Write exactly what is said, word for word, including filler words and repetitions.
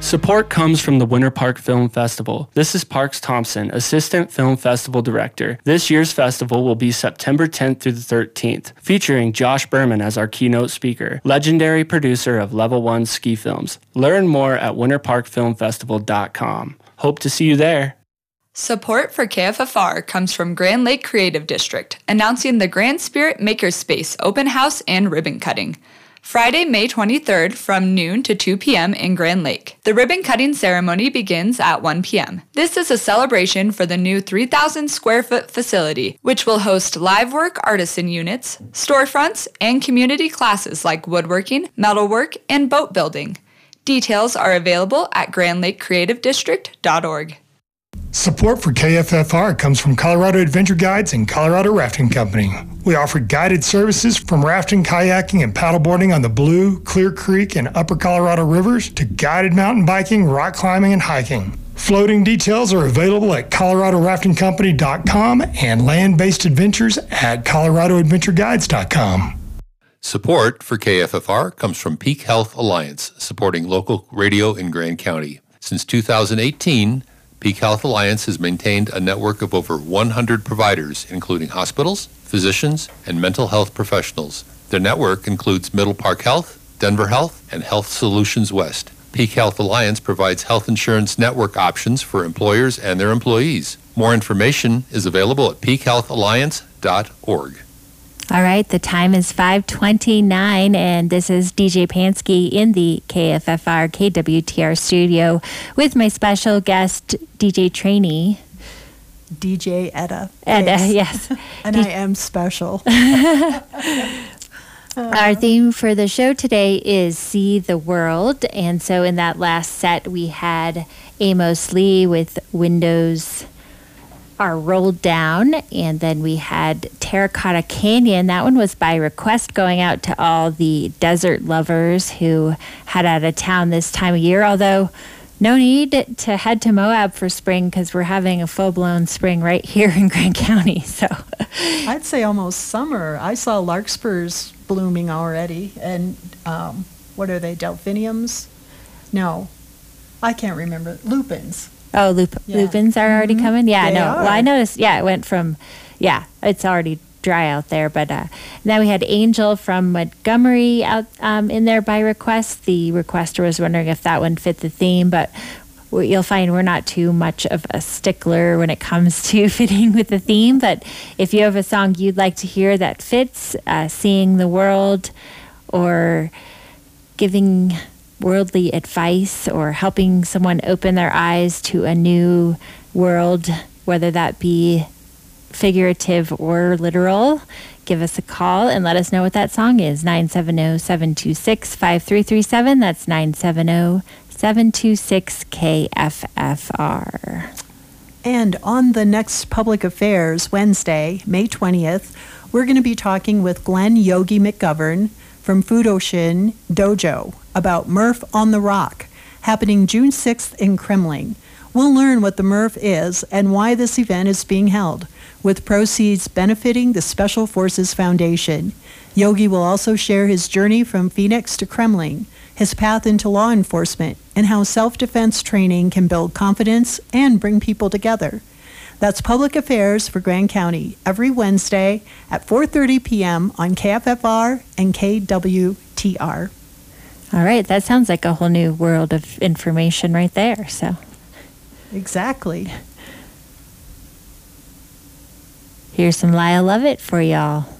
Support comes from the Winter Park Film Festival. This is Parks Thompson, Assistant Film Festival Director. This year's festival will be September tenth through the thirteenth, featuring Josh Berman as our keynote speaker, legendary producer of Level one ski films. Learn more at winter park film festival dot com. Hope to see you there. Support for K F F R comes from Grand Lake Creative District, announcing the Grand Spirit Makerspace open house and ribbon cutting. Friday, May twenty-third from noon to two p.m. in Grand Lake. The ribbon cutting ceremony begins at one p.m. This is a celebration for the new three thousand square foot facility, which will host live work artisan units, storefronts, and community classes like woodworking, metalwork, and boat building. Details are available at grand lake creative district dot org. Support for K F F R comes from Colorado Adventure Guides and Colorado Rafting Company. We offer guided services from rafting, kayaking, and paddleboarding on the Blue, Clear Creek, and Upper Colorado rivers to guided mountain biking, rock climbing, and hiking. Floating details are available at colorado rafting company dot com and land-based adventures at colorado adventure guides dot com. Support for K F F R comes from Peak Health Alliance, supporting local radio in Grand County. Since two thousand eighteen, Peak Health Alliance has maintained a network of over one hundred providers, including hospitals, physicians, and mental health professionals. Their network includes Middle Park Health, Denver Health, and Health Solutions West. Peak Health Alliance provides health insurance network options for employers and their employees. More information is available at peak health alliance dot org. All right, the time is five twenty-nine, and this is D J Pansky in the K F F R K W T R studio with my special guest, D J trainee. D J Etta. Etta, yes. And D- I am special. Our theme for the show today is See the World, and so in that last set we had Amos Lee with Windows Are Rolled Down, and then we had Terracotta Canyon. That one was by request, going out to all the desert lovers who head out of town this time of year, although no need to head to Moab for spring because we're having a full-blown spring right here in Grand County. So I'd say almost summer. I saw larkspurs blooming already, and um, what are they, delphiniums? No, I can't remember. Lupins. Oh, lup- Yeah. lupins are already Mhm. coming? Yeah, They no. are. Well, I noticed, yeah, it went from, yeah, it's already dry out there. But uh, then we had Angel from Montgomery out um, in there by request. The requester was wondering if that one fit the theme, but we- you'll find we're not too much of a stickler when it comes to fitting with the theme. But if you have a song you'd like to hear that fits, uh, Seeing the World, or giving worldly advice, or helping someone open their eyes to a new world, whether that be figurative or literal, give us a call and let us know what that song is. nine seven zero, seven two six, five three three seven. That's nine seven zero, seven two six, K F F R. And on the next Public Affairs, Wednesday, May twentieth, we're going to be talking with Glenn Yogi McGovern from Fudoshin Dojo about Murph on the Rock, happening June sixth in Kremling. We'll learn what the Murph is and why this event is being held, with proceeds benefiting the Special Forces Foundation. Yogi will also share his journey from Phoenix to Kremling, his path into law enforcement, and how self-defense training can build confidence and bring people together. That's Public Affairs for Grand County, every Wednesday at four thirty p.m. on K F F R and K W T R. All right, that sounds like a whole new world of information right there. So, exactly. Here's some Lyle Lovett for y'all.